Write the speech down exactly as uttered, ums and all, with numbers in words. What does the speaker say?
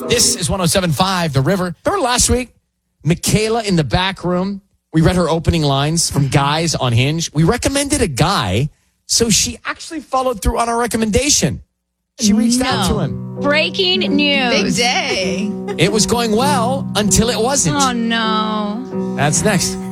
This is one oh seven point five, The River. Remember last week, Michaela in the back room? We read her opening lines from guys on Hinge. We recommended a guy, so she actually followed through on our recommendation. She reached no. out to him. Breaking news. Big day. It was going well until it wasn't. Oh, no. That's next.